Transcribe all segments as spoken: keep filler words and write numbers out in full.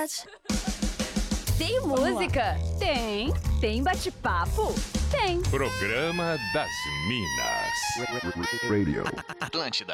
Podcast. Tem música? Tem. Tem bate-papo? Tem. Programa das Minas. Radio. Atlântida.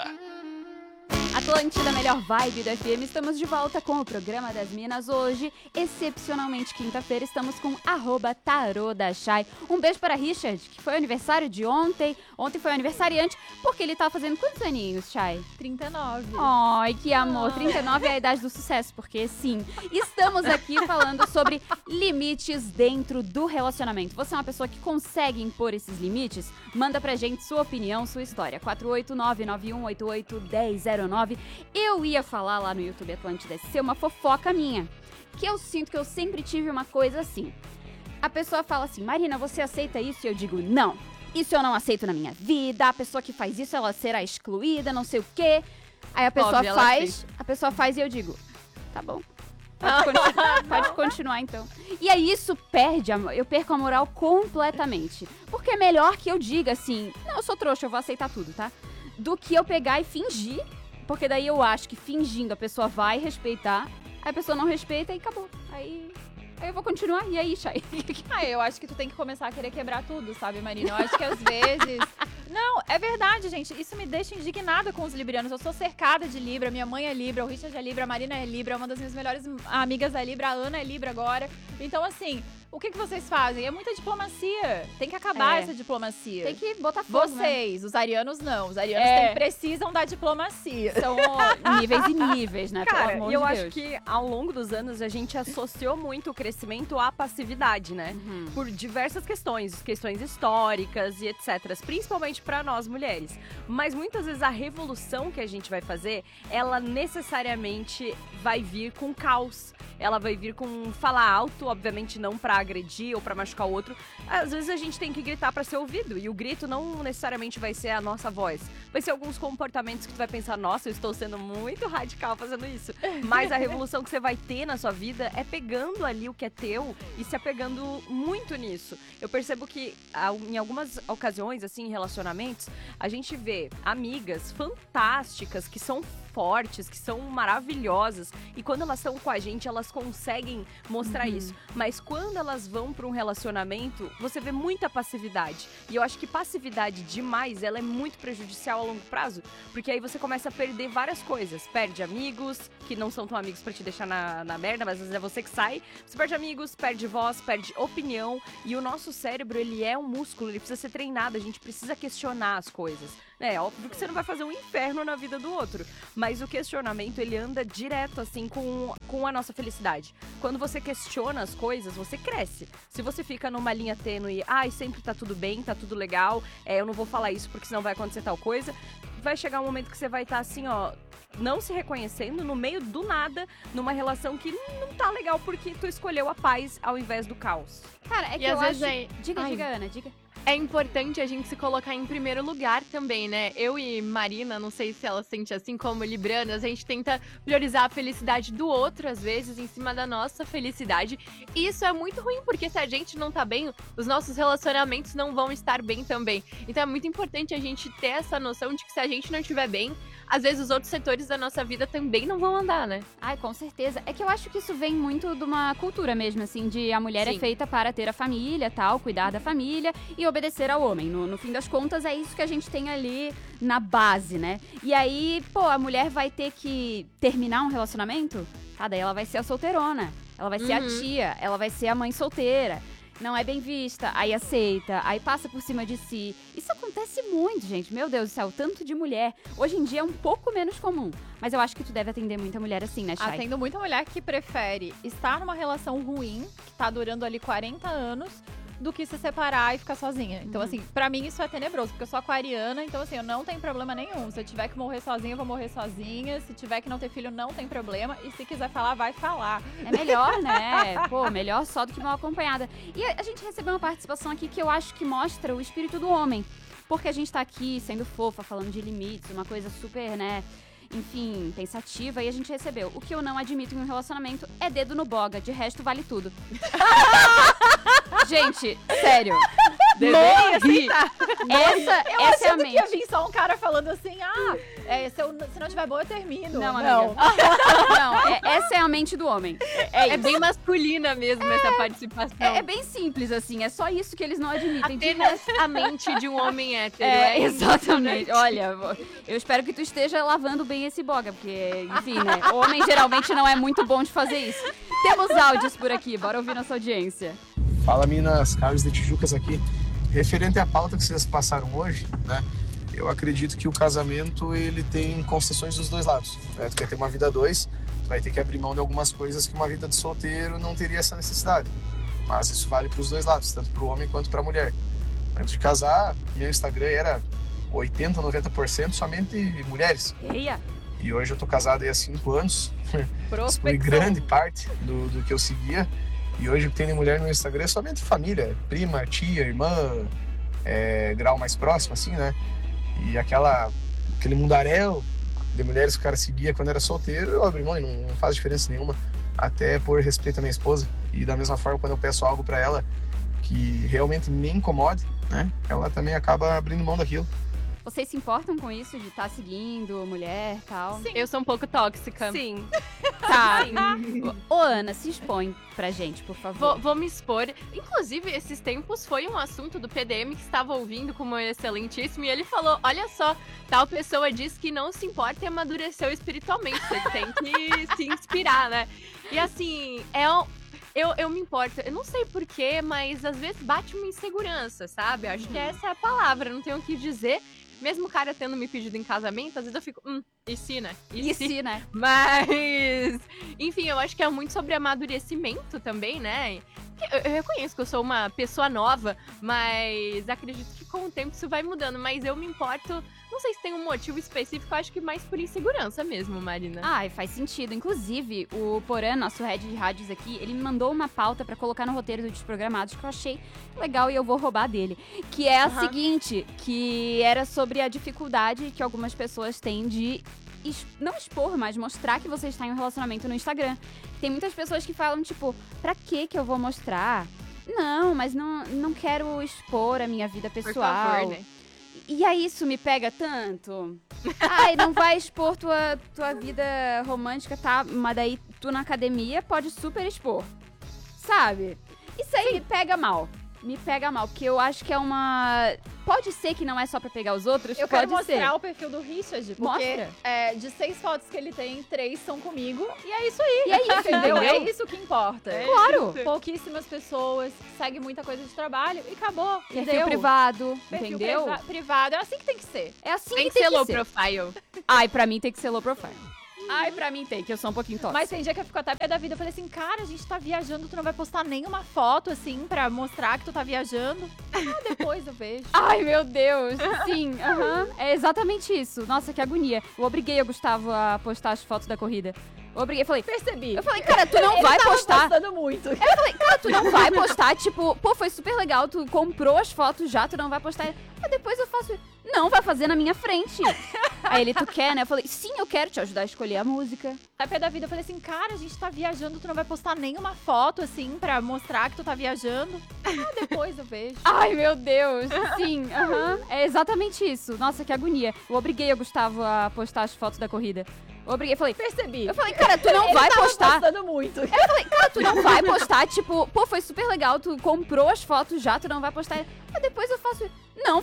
Atlântida, melhor vibe do F M. Estamos de volta com o Programa das Minas. Hoje, excepcionalmente quinta-feira, estamos com arroba Tarô da Chay. Um beijo para Richard, que foi aniversário de ontem. Ontem foi aniversariante, porque ele tá fazendo quantos aninhos, Chay? trinta e nove. Ai, que amor. trinta e nove é a idade do sucesso, porque sim. Estamos aqui falando sobre limites dentro do relacionamento. Você é uma pessoa que consegue impor esses limites? Manda pra gente sua opinião, sua história. quatro oito nove nove um oito oito um zero zero nove. Eu ia falar lá no YouTube Atlântida ser uma fofoca minha, que eu sinto que eu sempre tive uma coisa assim. A pessoa fala assim, Marina, você aceita isso? E eu digo, não, isso eu não aceito na minha vida, a pessoa que faz isso, ela será excluída, não sei o quê. Aí a pessoa Óbvio, faz, a pessoa faz e eu digo, tá bom. Pode continuar, pode continuar, então. E aí isso perde, a, eu perco a moral completamente. Porque é melhor que eu diga assim, não, eu sou trouxa, eu vou aceitar tudo, tá? Do que eu pegar e fingir. Porque daí eu acho que fingindo a pessoa vai respeitar, aí a pessoa não respeita e acabou. Aí, aí eu vou continuar, e aí, Chay? Ah, eu acho que tu tem que começar a querer quebrar tudo, sabe, Marina? Eu acho que às vezes... Não, é verdade, gente. Isso me deixa indignada com os librianos. Eu sou cercada de Libra, minha mãe é Libra, o Richard é Libra, a Marina é Libra, uma das minhas melhores amigas é Libra, a Ana é Libra agora. Então, assim... O que, que vocês fazem? É muita diplomacia. Tem que acabar É. essa diplomacia. Tem que botar fogo, Vocês, os arianos não. Os arianos É. têm- precisam da diplomacia. né? São ó, níveis e níveis, né? Pelo Cara, amor e eu de acho Deus. que ao longo dos anos a gente associou muito o crescimento à passividade, né? Uhum. Por diversas questões, questões históricas e etcétera. Principalmente pra nós mulheres. Mas muitas vezes a revolução que a gente vai fazer, ela necessariamente vai vir com caos. Ela vai vir com falar alto, obviamente não pra agredir ou pra machucar o outro. Às vezes a gente tem que gritar pra ser ouvido. E o grito não necessariamente vai ser a nossa voz. Vai ser alguns comportamentos que tu vai pensar, nossa, eu estou sendo muito radical fazendo isso. Mas a revolução que você vai ter na sua vida é pegando ali o que é teu e se apegando muito nisso. Eu percebo que em algumas ocasiões, assim, em relacionamentos, a gente vê amigas fantásticas que são fortes, que são maravilhosas. E quando elas estão com a gente, elas conseguem mostrar Uhum. isso. Mas quando elas vão para um relacionamento, você vê muita passividade. E eu acho que passividade demais, ela é muito prejudicial a longo prazo. Porque aí você começa a perder várias coisas. Perde amigos, que não são tão amigos pra te deixar na, na merda, mas às vezes é você que sai. Você perde amigos, perde voz, perde opinião. E o nosso cérebro, ele é um músculo, ele precisa ser treinado. A gente precisa questionar as coisas. É óbvio que você não vai fazer um inferno na vida do outro. Mas o questionamento, ele anda direto, assim, com, com a nossa felicidade. Quando você questiona as coisas, você cresce. Se você fica numa linha tênue, ai, sempre tá tudo bem, tá tudo legal, é, eu não vou falar isso porque senão vai acontecer tal coisa, vai chegar um momento que você vai estar assim, ó, não se reconhecendo no meio do nada, numa relação que não tá legal porque tu escolheu a paz ao invés do caos. Cara, é que E eu às vezes acho... é- Diga, Ai. diga, Ana, diga. É importante a gente se colocar em primeiro lugar também, né? Eu e Marina, não sei se ela sente assim como librianas, a gente tenta priorizar a felicidade do outro, às vezes, em cima da nossa felicidade. E isso é muito ruim, porque se a gente não tá bem, os nossos relacionamentos não vão estar bem também. Então é muito importante a gente ter essa noção de que se a gente não estiver bem, às vezes os outros setores da nossa vida também não vão andar, né? Ai, com certeza. É que eu acho que isso vem muito de uma cultura mesmo, assim, de a mulher Sim. é feita para ter a família, tal, cuidar da família e obedecer ao homem. No, no fim das contas, é isso que a gente tem ali na base, né? E aí, pô, a mulher vai ter que terminar um relacionamento, tá? Daí ela vai ser a solteirona, ela vai ser a Uhum. tia, ela vai ser a mãe solteira. Não é bem vista, aí aceita, aí passa por cima de si. Isso acontece muito, gente. Meu Deus do céu, tanto de mulher. Hoje em dia é um pouco menos comum. Mas eu acho que tu deve atender muita mulher assim, né, Chay? Atendo muita mulher que prefere estar numa relação ruim, que tá durando ali quarenta anos, do que se separar e ficar sozinha. Então, Uhum. assim, pra mim isso é tenebroso, porque eu sou aquariana, então, assim, eu não tenho problema nenhum. Se eu tiver que morrer sozinha, eu vou morrer sozinha. Se tiver que não ter filho, não tem problema. E se quiser falar, vai falar. É melhor, né? Pô, melhor só do que mal acompanhada. E a a gente recebeu uma participação aqui que eu acho que mostra o espírito do homem. Porque a gente tá aqui sendo fofa, falando de limites, uma coisa super, né? Enfim, pensativa, e a gente recebeu. O que eu não admito em um relacionamento é dedo no boga, de resto vale tudo. Gente, sério. Deveria Morri. aceitar. Essa, Eu essa é a achando que ia mente. vir só um cara falando assim, ah, é, se, eu, se não tiver boa, eu termino. Não, amiga. Não, é- essa é a mente do homem. É, é É isso. bem masculina mesmo essa participação. É, é bem simples, assim. É só isso que eles não admitem. De Apenas a mente de um homem hétero. É, É, exatamente. Olha, eu espero que tu esteja lavando bem esse boga, porque, enfim, né? Homem geralmente não é muito bom de fazer isso. Temos áudios por aqui, bora ouvir nossa audiência. Fala, Minas, Carlos de Tijucas aqui. Referente à pauta que vocês passaram hoje, né? Eu acredito que o casamento, ele tem concessões dos dois lados, né? Tu quer ter uma vida a dois, tu vai ter que abrir mão de algumas coisas que uma vida de solteiro não teria essa necessidade. Mas isso vale para os dois lados, tanto para o homem quanto para a mulher. Antes de casar, meu Instagram era oitenta, noventa por cento somente mulheres. Eia, E hoje eu tô casado aí há cinco anos. Isso foi Prospecção. grande parte do, do que eu seguia. E hoje o que tem de mulher no Instagram é somente família. Prima, tia, irmã, é, grau mais próximo, assim, né? E aquela, aquele mundaréu de mulheres que o cara seguia quando era solteiro, eu abri mão e não, não faz diferença nenhuma. Até por respeito à minha esposa. E da mesma forma, quando eu peço algo pra ela que realmente me incomode, né? Ela também acaba abrindo mão daquilo. vocês se importam com isso de estar seguindo mulher e tal? Sim. Eu sou um pouco tóxica. Sim. Tá. Ô, Ana, se expõe pra gente, por favor. Vou, vou me expor. Inclusive, esses tempos foi um assunto do P D M que estava ouvindo como excelentíssimo e ele falou, olha só, tal pessoa diz que não se importa e amadureceu espiritualmente. Você tem que se inspirar, né? E assim, é um... Eu, eu me importo, eu não sei porquê, mas às vezes bate uma insegurança, sabe? Eu acho que essa é a palavra, não tenho o que dizer. Mesmo o cara tendo me pedido em casamento, às vezes eu fico, hum, e se, né? E se, né? Mas, enfim, eu acho que é muito sobre amadurecimento também, né? Eu, eu reconheço que eu sou uma pessoa nova, mas acredito que com o tempo isso vai mudando. Mas eu me importo, não sei se tem um motivo específico, eu acho que mais por insegurança mesmo, Marina. Ah, faz sentido. Inclusive, o Porã, nosso head de rádios aqui, ele me mandou uma pauta pra colocar no roteiro dos Desprogramados que eu achei legal e eu vou roubar dele. Que é a Aham. seguinte, que era sobre a dificuldade que algumas pessoas têm de es- não expor, mas mostrar que você está em um relacionamento no Instagram. Tem muitas pessoas que falam, tipo, pra que que eu vou mostrar? Não, mas não, não quero expor a minha vida Por pessoal. favor, né? E aí isso me pega tanto. Ai, não vai expor tua, tua vida romântica, tá? Mas daí tu na academia pode super expor. Sabe? Isso aí me pega mal. Me pega mal, porque eu acho que é uma... Pode ser que não é só pra pegar os outros, Eu pode quero mostrar ser. o perfil do Richard, porque Mostra. é, de seis fotos que ele tem, três são comigo. E é isso aí. E é isso, entendeu? entendeu? É isso que importa. Claro. Pouquíssimas pessoas, segue muita coisa de trabalho e acabou. E Perfil deu. privado, Perfil entendeu? priva- privado. É assim que tem que ser. É assim Tem que que tem ser low que ser. profile. Ai, pra mim tem que ser low profile. Ai, pra mim tem, que eu sou um pouquinho tóxica. Mas tem dia que eu fico até pé da vida. Eu falei assim, cara, a gente tá viajando, tu não vai postar nenhuma foto, assim, pra mostrar que tu tá viajando. Ah, depois eu vejo. Ai, meu Deus. Sim, aham. É exatamente isso. Nossa, que agonia. Eu obriguei o Gustavo a postar as fotos da corrida. Eu obriguei, falei... Percebi. Eu falei, cara, tu não Ele vai tava postar. postando muito. Cara, tu não vai postar, tipo, pô, foi super legal, tu comprou as fotos já, tu não vai postar. Aí depois eu faço, não, vai fazer na minha frente. Aí ele, tu quer, né? Eu falei, sim, eu quero te ajudar a escolher a música. Até pé da vida, eu falei assim, cara, a gente tá viajando, tu não vai postar nenhuma foto, assim, pra mostrar que tu tá viajando. Ah, depois eu vejo. Ai, meu Deus. Sim, aham. É exatamente isso. Nossa, que agonia. Eu obriguei o Gustavo a postar as fotos da corrida. Eu obriguei, falei, Percebi. eu falei, cara, tu não Ele vai tava postar. postando muito. Eu falei, cara, tu não vai postar, tipo, pô, foi super legal, tu comprou as fotos já, tu não vai postar. Aí depois eu faço, não,